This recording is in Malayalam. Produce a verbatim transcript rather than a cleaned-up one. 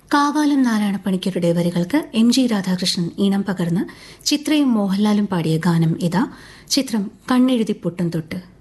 കാവാലം നാരായണപ്പണിക്കരുടെ വരികൾക്ക് എം ജി രാധാകൃഷ്ണൻ ഈണം പകർന്ന് ചിത്രയും മോഹൻലാലും പാടിയ ഗാനം ഇതാ. ചിത്രം കണ്ണെഴുതി പൊട്ടും തൊട്ട്.